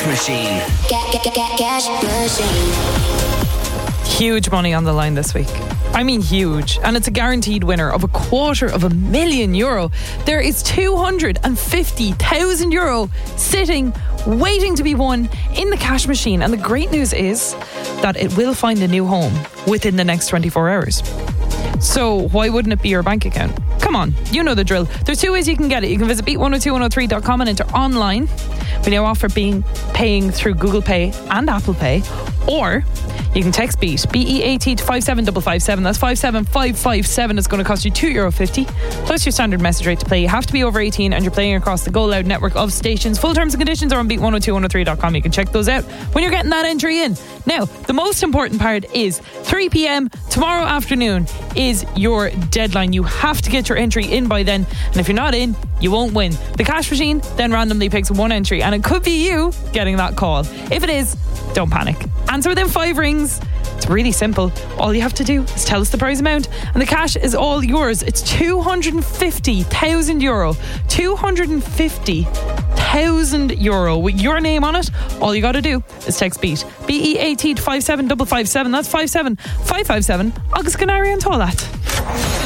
Cash Machine. Cash Machine. Huge money on the line this week. I mean huge. And it's a guaranteed winner of €250,000. There is €250,000 sitting, waiting to be won in the cash machine. And the great news is that it will find a new home within the next 24 hours. So why wouldn't it be your bank account? Come on, you know the drill. There's two ways you can get it. You can visit beat102103.com and enter online. We now offer paying through Google Pay and Apple Pay. Or you can text BEAT, BEAT to 57557. That's 57557. It's going to cost you €2.50 plus your standard message rate to play. You have to be over 18 and you're playing across the Go Loud network of stations. Full terms and conditions are on beat102103.com. You can check those out when you're getting that entry in. Now, the most important part is 3 p.m. tomorrow afternoon is your deadline. You have to get your entry in by then. And if you're not in, you won't win. The cash machine then randomly picks one entry and it could be you getting that call. If it is, don't panic. Answer within 5 rings. It's really simple. All you have to do is tell us the prize amount and the cash is all yours. It's €250,000. €250,000 with your name on it. All you got to do is text BEAT, BEAT to 57557. That's 57557. Agus Canary and Toilet.